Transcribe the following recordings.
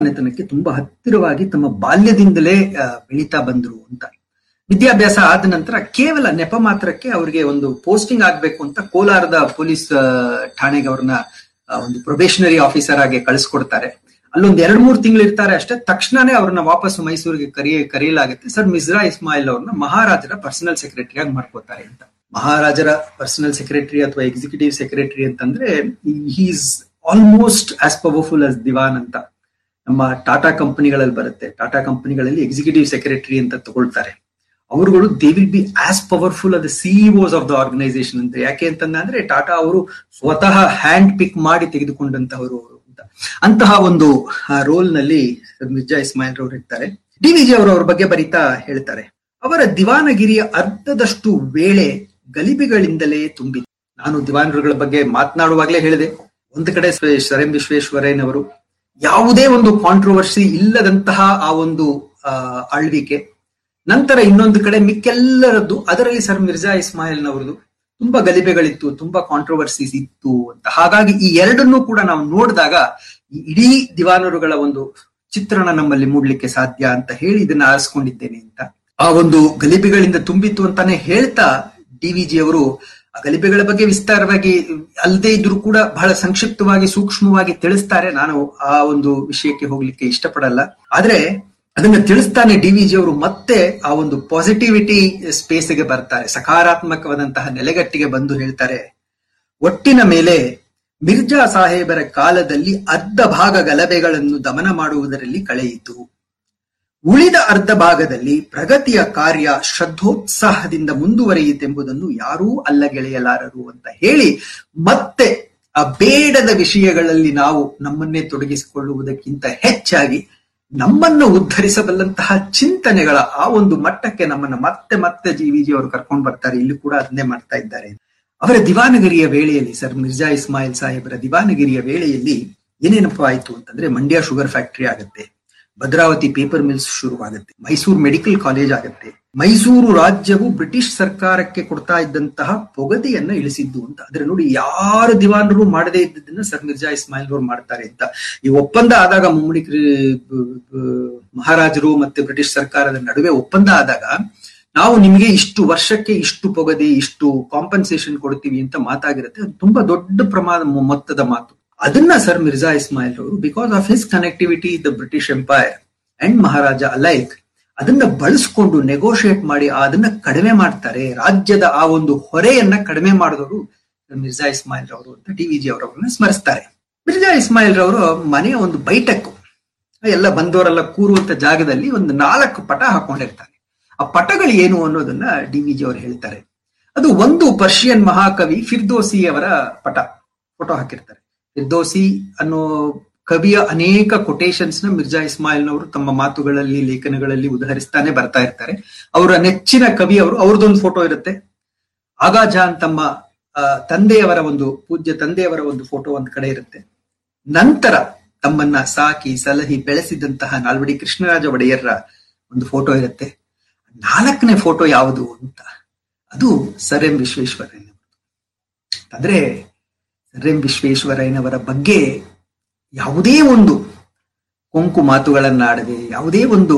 ಮನೆತನಕ್ಕೆ ತುಂಬಾ ಹತ್ತಿರವಾಗಿ ತಮ್ಮ ಬಾಲ್ಯದಿಂದಲೇ ಬೆಳೀತಾ ಬಂದ್ರು ಅಂತ. ವಿದ್ಯಾಭ್ಯಾಸ ಆದ ನಂತರ ಕೇವಲ ನೆಪ ಮಾತ್ರಕ್ಕೆ ಅವರಿಗೆ ಒಂದು ಪೋಸ್ಟಿಂಗ್ ಆಗ್ಬೇಕು ಅಂತ ಕೋಲಾರದ ಪೊಲೀಸ್ ಠಾಣೆಗೆ ಅವ್ರನ್ನ ಒಂದು ಪ್ರೊಬೇಷನರಿ ಆಫೀಸರ್ ಆಗಿ ಕಳಿಸ್ಕೊಡ್ತಾರೆ. ಅಲ್ಲೊಂದ್ 2-3 ತಿಂಗಳು ಇರ್ತಾರೆ ಅಷ್ಟೇ. ತಕ್ಷಣನೇ ಅವ್ರನ್ನ ವಾಪಸ್ ಮೈಸೂರಿಗೆ ಕರೆಯಲಾಗುತ್ತೆ. ಸರ್ ಮಿರ್ಜಾ ಇಸ್ಮಾಯಿಲ್ ಅವ್ರನ್ನ ಮಹಾರಾಜರ ಪರ್ಸನಲ್ ಸೆಕ್ರೆಟರಿ ಆಗಿ ಮಾಡ್ಕೋತಾರೆ ಅಂತ. ಮಹಾರಾಜರ ಪರ್ಸನಲ್ ಸೆಕ್ರೆಟರಿ ಅಥವಾ ಎಕ್ಸಿಕ್ಯೂಟಿವ್ ಸೆಕ್ರೆಟರಿ ಅಂತಂದ್ರೆ he is almost as powerful as ದಿವಾನ್ ಅಂತ. ನಮ್ಮ ಟಾಟಾ ಕಂಪನಿಗಳಲ್ಲಿ ಬರುತ್ತೆ. ಟಾಟಾ ಕಂಪನಿಗಳಲ್ಲಿ ಎಕ್ಸಿಕ್ಯೂಟಿವ್ ಸೆಕ್ರೆಟರಿ ಅಂತ ತಗೊಳ್ತಾರೆ. ಅವರುಗಳು they will be as powerful as the CEOs of the organisation ಅಂತ. ಯಾಕೆ ಅಂತಂದ್ರೆ ಟಾಟಾ ಅವರು ಸ್ವತಃ ಹ್ಯಾಂಡ್ ಪಿಕ್ ಮಾಡಿ ತೆಗೆದುಕೊಂಡಂತಹವರು ಅಂತ. ಅಂತಹ ಒಂದು ರೋಲ್ ನಲ್ಲಿ ಮಿರ್ಜಾ ಇಸ್ಮಾಯಿಲ್ ಅವರು ಇರ್ತಾರೆ. ಡಿವಿಜಿ ಅವರು ಅವ್ರ ಬಗ್ಗೆ ಬರೀತಾ ಹೇಳ್ತಾರೆ, ಅವರ ದಿವಾನಗಿರಿಯ ಅರ್ಧದಷ್ಟು ವೇಳೆ ಗಲಿಬಿಗಳಿಂದಲೇ ತುಂಬಿದೆ. ನಾನು ದಿವಾನರುಗಳ ಬಗ್ಗೆ ಮಾತನಾಡುವಾಗಲೇ ಹೇಳಿದೆ, ಒಂದು ಕಡೆ ಸರ್ ಎಂ ವಿಶ್ವೇಶ್ವರಯ್ಯನವರು ಯಾವುದೇ ಒಂದು ಕಾಂಟ್ರವರ್ಸಿ ಇಲ್ಲದಂತಹ ಆ ಒಂದು ಆಳ್ವಿಕೆ, ನಂತರ ಇನ್ನೊಂದು ಕಡೆ ಮಿಕ್ಕೆಲ್ಲರದ್ದು, ಅದರಲ್ಲಿ ಸರ್ ಮಿರ್ಜಾ ಇಸ್ಮಾಯಿಲ್ನವರದು ತುಂಬಾ ಗಲಿಬೆಗಳಿತ್ತು, ತುಂಬಾ ಕಾಂಟ್ರವರ್ಸೀಸ್ ಇತ್ತು ಅಂತ. ಹಾಗಾಗಿ ಈ ಎರಡನ್ನೂ ಕೂಡ ನಾವು ನೋಡಿದಾಗ ಈ ಇಡೀ ದಿವಾನರುಗಳ ಒಂದು ಚಿತ್ರಣ ನಮ್ಮಲ್ಲಿ ಮೂಡ್ಲಿಕ್ಕೆ ಸಾಧ್ಯ ಅಂತ ಹೇಳಿ ಇದನ್ನ ಆರಿಸ್ಕೊಂಡಿದ್ದೇನೆ ಅಂತ. ಆ ಒಂದು ಗಲಿಬೆಗಳಿಂದ ತುಂಬಿತ್ತು ಅಂತಾನೆ ಹೇಳ್ತಾ ಡಿವಿಜಿ ಅವರು ಆ ಗಲಿಬೆಗಳ ಬಗ್ಗೆ ವಿಸ್ತಾರವಾಗಿ ಅಲ್ಲದೆ ಇದ್ರೂ ಕೂಡ ಬಹಳ ಸಂಕ್ಷಿಪ್ತವಾಗಿ ಸೂಕ್ಷ್ಮವಾಗಿ ತಿಳಿಸ್ತಾರೆ. ನಾನು ಆ ಒಂದು ವಿಷಯಕ್ಕೆ ಹೋಗ್ಲಿಕ್ಕೆ ಇಷ್ಟಪಡಲ್ಲ. ಆದ್ರೆ ಅದನ್ನ ತಿಳಿಸ್ತಾನೆ ಡಿವಿಜಿ ಅವರು ಮತ್ತೆ ಆ ಒಂದು ಪಾಸಿಟಿವಿಟಿ ಸ್ಪೇಸ್ಗೆ ಬರ್ತಾರೆ, ಸಕಾರಾತ್ಮಕವಾದಂತಹ ನೆಲೆಗಟ್ಟಿಗೆ ಬಂದು ಹೇಳ್ತಾರೆ, ಒಟ್ಟಿನ ಮೇಲೆ ಮಿರ್ಜಾ ಸಾಹೇಬರ ಕಾಲದಲ್ಲಿ ಅರ್ಧ ಭಾಗ ಗಲಭೆಗಳನ್ನು ದಮನ ಮಾಡುವುದರಲ್ಲಿ ಕಳೆಯಿತು. ಉಳಿದ ಅರ್ಧ ಭಾಗದಲ್ಲಿ ಪ್ರಗತಿಯ ಕಾರ್ಯ ಶ್ರದ್ಧೋತ್ಸಾಹದಿಂದ ಮುಂದುವರಿಯಿತೆಂಬುದನ್ನು ಯಾರೂ ಅಲ್ಲಗೆಳೆಯಲಾರರು ಅಂತ ಹೇಳಿ ಮತ್ತೆ ಆ ಬೇಡದ ವಿಷಯಗಳಲ್ಲಿ ನಾವು ನಮ್ಮನ್ನೇ ತೊಡಗಿಸಿಕೊಳ್ಳುವುದಕ್ಕಿಂತ ಹೆಚ್ಚಾಗಿ ನಮ್ಮನ್ನು ಉದ್ಧರಿಸಬಲ್ಲಂತಹ ಚಿಂತನೆಗಳ ಆ ಒಂದು ಮಟ್ಟಕ್ಕೆ ನಮ್ಮನ್ನ ಮತ್ತೆ ಮತ್ತೆ ಜಿವಿಜಿ ಅವರು ಕರ್ಕೊಂಡು ಬರ್ತಾರೆ. ಇಲ್ಲಿ ಕೂಡ ಅದನ್ನೇ ಮಾಡ್ತಾ ಇದ್ದಾರೆ. ಅವರ ದಿವಾನಗಿರಿಯ ವೇಳೆಯಲ್ಲಿ, ಸರ್ ಮಿರ್ಜಾ ಇಸ್ಮಾಯಿಲ್ ಸಾಹೇಬರ ದಿವಾನಗಿರಿಯ ವೇಳೆಯಲ್ಲಿ ಏನೇನಪ್ಪ ಆಯ್ತು ಅಂತಂದ್ರೆ, ಮಂಡ್ಯ ಶುಗರ್ ಫ್ಯಾಕ್ಟರಿ ಆಗುತ್ತೆ, ಭದ್ರಾವತಿ ಪೇಪರ್ ಮಿಲ್ಸ್ ಶುರುವಾಗುತ್ತೆ, ಮೈಸೂರು ಮೆಡಿಕಲ್ ಕಾಲೇಜ್ ಆಗುತ್ತೆ, ಮೈಸೂರು ರಾಜ್ಯವು ಬ್ರಿಟಿಷ್ ಸರ್ಕಾರಕ್ಕೆ ಕೊಡ್ತಾ ಇದ್ದಂತಹ ಪೊಗದೆಯನ್ನ ಇಳಿಸಿದ್ದು ಅಂತ. ಆದ್ರೆ ನೋಡಿ, ಯಾರು ದಿವಾನರು ಮಾಡದೇ ಇದ್ದದನ್ನ ಸರ್ ಮಿರ್ಜಾ ಇಸ್ಮಾಯಿಲ್ ಅವರು ಮಾಡ್ತಾರೆ ಅಂತ. ಈ ಒಪ್ಪಂದ ಆದಾಗ, ಮುಮ್ಮಡಿ ಮಹಾರಾಜರು ಮತ್ತೆ ಬ್ರಿಟಿಷ್ ಸರ್ಕಾರದ ನಡುವೆ ಒಪ್ಪಂದ ಆದಾಗ, ನಾವು ನಿಮಗೆ ಇಷ್ಟು ವರ್ಷಕ್ಕೆ ಇಷ್ಟು ಪೊಗದೆ, ಇಷ್ಟು ಕಾಂಪನ್ಸೇಷನ್ ಕೊಡ್ತೀವಿ ಅಂತ ಮಾತಾಗಿರುತ್ತೆ. ಅದು ತುಂಬಾ ದೊಡ್ಡ ಪ್ರಮಾಣ ಮೊತ್ತದ ಮಾತು. ಅದನ್ನ ಸರ್ ಮಿರ್ಜಾ ಇಸ್ಮಾಯಿಲ್ ಅವರು, because of his connectivity the British empire and Maharaja alike, ಅದನ್ನ ಬಳಸ್ಕೊಂಡು ನೆಗೋಷಿಯೇಟ್ ಮಾಡಿ ಅದನ್ನ ಕಡಿಮೆ ಮಾಡ್ತಾರೆ. ರಾಜ್ಯದ ಆ ಒಂದು ಹೊರೆಯನ್ನ ಕಡಿಮೆ ಮಾಡಿದವರು ಮಿರ್ಜಾ ಇಸ್ಮಾಯಿಲ್ ಅವರು ಅಂತ ಡಿವಿಜಿ ಅವರನ್ನ ಸ್ಮರಿಸ್ತಾರೆ. ಮಿರ್ಜಾ ಇಸ್ಮಾಯಿಲ್ ಅವರು ಮನೆಯ ಒಂದು ಬೈಟಕ್ಕು, ಎಲ್ಲ ಬಂದವರೆಲ್ಲ ಕೂರುವಂತ ಜಾಗದಲ್ಲಿ ಒಂದು 4 ಪಟ ಹಾಕೊಂಡಿರ್ತಾರೆ. ಆ ಪಟಗಳು ಏನು ಅನ್ನೋದನ್ನ ಡಿವಿಜಿ ಅವರು ಹೇಳ್ತಾರೆ. ಅದು ಒಂದು ಪರ್ಷಿಯನ್ ಮಹಾಕವಿ ಫಿರ್ದೋಸಿ ಅವರ ಫೋಟೋ ಹಾಕಿರ್ತಾರೆ. ಫಿರ್ದೋಸಿ ಅನ್ನೋ ಕವಿಯ ಅನೇಕ ಕೊಟೇಶನ್ಸ್ ನ ಮಿರ್ಜಾ ಇಸ್ಮಾಯಿಲ್ ನವರು ತಮ್ಮ ಮಾತುಗಳಲ್ಲಿ, ಲೇಖನಗಳಲ್ಲಿ ಉದಾಹರಿಸ್ತಾನೆ ಬರ್ತಾ ಇರ್ತಾರೆ. ಅವರ ನೆಚ್ಚಿನ ಕವಿ ಅವ್ರದ್ದೊಂದು ಫೋಟೋ ಇರುತ್ತೆ. ಆಗಾ ಜಾನ್ ತಮ್ಮ ತಂದೆಯವರ ಒಂದು ಪೂಜ್ಯ ತಂದೆಯವರ ಒಂದು ಫೋಟೋ ಒಂದ್ ಕಡೆ ಇರುತ್ತೆ. ನಂತರ ತಮ್ಮನ್ನ ಸಾಕಿ ಸಲಹಿ ಬೆಳೆಸಿದಂತಹ ನಾಲ್ವಡಿ ಕೃಷ್ಣರಾಜ ಒಡೆಯರ್ರ ಒಂದು ಫೋಟೋ ಇರುತ್ತೆ. 4ನೇ ಫೋಟೋ ಯಾವುದು ಅಂತ, ಅದು ಸರ್ ಎಂ ವಿಶ್ವೇಶ್ವರಯ್ಯನವರು. ಅಂದ್ರೆ ಸರ್ ಎಂ ವಿಶ್ವೇಶ್ವರಯ್ಯನವರ ಬಗ್ಗೆ ಯಾವುದೇ ಒಂದು ಕೊಂಕು ಮಾತುಗಳನ್ನಾಡದೆ, ಯಾವುದೇ ಒಂದು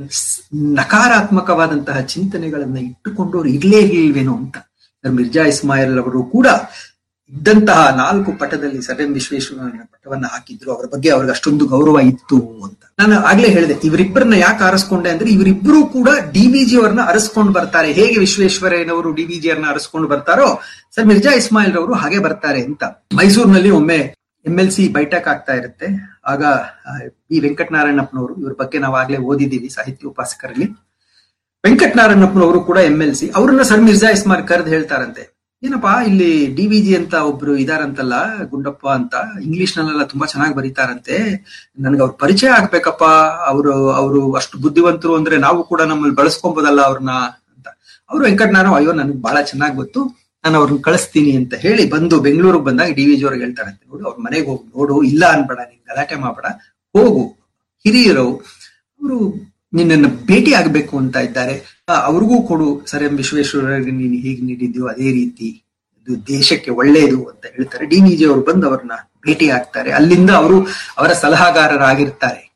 ನಕಾರಾತ್ಮಕವಾದಂತಹ ಚಿಂತನೆಗಳನ್ನ ಇಟ್ಟುಕೊಂಡವರು ಇರ್ಲೇ ಇರ್ಲಿಲ್ವೇನೋ ಅಂತ. ಸರ್ ಮಿರ್ಜಾ ಇಸ್ಮಾಯಿಲ್ ಅವರು ಕೂಡ ಇದ್ದಂತಹ 4 ಪಟದಲ್ಲಿ ಸರ್ ಎಂ ವಿಶ್ವೇಶ್ವರಯ್ಯನ ಪಟವನ್ನ ಹಾಕಿದ್ರು. ಅವರ ಬಗ್ಗೆ ಅವ್ರಿಗೆ ಅಷ್ಟೊಂದು ಗೌರವ ಇತ್ತು ಅಂತ. ನಾನು ಆಗ್ಲೇ ಹೇಳಿದೆ, ಇವರಿಬ್ಬರನ್ನ ಯಾಕೆ ಆರಿಸ್ಕೊಂಡೆ ಅಂದ್ರೆ, ಇವರಿಬ್ಬರು ಕೂಡ ಡಿವಿಜಿ ಅವರನ್ನ ಅರಸ್ಕೊಂಡು ಬರ್ತಾರೆ. ಹೇಗೆ ವಿಶ್ವೇಶ್ವರಯ್ಯನವರು ಡಿವಿಜಿ ಅವರನ್ನ ಅರಸ್ಕೊಂಡು ಬರ್ತಾರೋ, ಸರ್ ಮಿರ್ಜಾ ಇಸ್ಮಾಯಿಲ್ ಅವರು ಹಾಗೆ ಬರ್ತಾರೆ ಅಂತ. ಮೈಸೂರಿನಲ್ಲಿ ಒಮ್ಮೆ MLC ಬೈಠಕ್ ಆಗ್ತಾ ಇರುತ್ತೆ. ಆಗ ಬಿ ವೆಂಕಟನಾರಾಯಣಪ್ಪನವರು, ಇವ್ರ ಬಗ್ಗೆ ನಾವು ಆಗ್ಲೇ ಓದಿದ್ದೀವಿ ಸಾಹಿತ್ಯ ಉಪಾಸಕರಲ್ಲಿ. ವೆಂಕಟನಾರಾಯಣಪ್ಪನವರು ಕೂಡ MLC. ಅವ್ರನ್ನ ಸರ್ ಮಿರ್ಜಾ ಇಸ್ಮಾಯಿಲ್ ಕರೆದು ಹೇಳ್ತಾರಂತೆ, ಏನಪ್ಪಾ ಇಲ್ಲಿ ಡಿವಿಜಿ ಅಂತ ಒಬ್ರು ಇದಾರಂತಲ್ಲ, ಗುಂಡಪ್ಪ ಅಂತ, ಇಂಗ್ಲಿಷ್ ನಲ್ಲೆಲ್ಲ ತುಂಬಾ ಚೆನ್ನಾಗಿ ಬರೀತಾರಂತೆ, ನನ್ಗೆ ಅವ್ರ ಪರಿಚಯ ಆಗ್ಬೇಕಪ್ಪ, ಅವರು ಅಷ್ಟು ಬುದ್ಧಿವಂತರು ಅಂದ್ರೆ ನಾವು ಕೂಡ ನಮ್ಮಲ್ಲಿ ಬಳಸ್ಕೊಂಬೋದಲ್ಲ ಅವ್ರನ್ನ ಅಂತ. ಅವ್ರು ವೆಂಕಟನಾರಾಯಣ, ಅಯ್ಯೋ ನನ್ಗೆ ಬಹಳ ಚೆನ್ನಾಗಿ ಗೊತ್ತು, ನಾನು ಅವ್ರನ್ನ ಕಳಿಸ್ತೀನಿ ಅಂತ ಹೇಳಿ ಬಂದು ಬೆಂಗಳೂರಿಗೆ ಬಂದಾಗ ಡಿವಿಜಿ ಅವ್ರಿಗೆ ಹೇಳ್ತಾರಂತೆ, ನೋಡು ಅವ್ರ ಮನೆಗೆ ಹೋಗಿ ನೋಡು, ಇಲ್ಲ ಅನ್ಬೇಡ, ನೀನ್ ಗಲಾಟೆ ಮಾಡಬೇಡ, ಹೋಗು, ಹಿರಿಯರು ಅವರು ನಿನ್ನನ್ನು ಭೇಟಿ ಆಗ್ಬೇಕು ಅಂತ ಇದ್ದಾರೆ, ಅವ್ರಿಗೂ ಕೊಡು, ಸರ್ ಎಂ ವಿಶ್ವೇಶ್ವರಯ್ಯನಿಗೆ ನೀನು ಹೇಗೆ ನೀಡಿದ್ಯೋ ಅದೇ ರೀತಿ, ಇದು ದೇಶಕ್ಕೆ ಒಳ್ಳೆಯದು ಅಂತ ಹೇಳ್ತಾರೆ. ಡಿವಿಜಿ ಅವರು ಬಂದು ಅವ್ರನ್ನ ಭೇಟಿ ಆಗ್ತಾರೆ. ಅಲ್ಲಿಂದ ಅವರು ಅವರ ಸಲಹಾಗಾರರಾಗಿರ್ತಾರೆ.